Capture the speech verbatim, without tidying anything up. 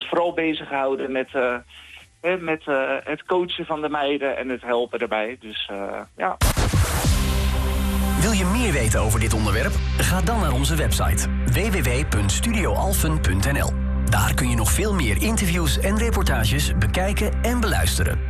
vooral bezig gehouden met, uh, met uh, het coachen van de meiden en het helpen erbij. Dus uh, ja. Wil je meer weten over dit onderwerp? Ga dan naar onze website w w w punt studio alphen punt n l. Daar kun je nog veel meer interviews en reportages bekijken en beluisteren.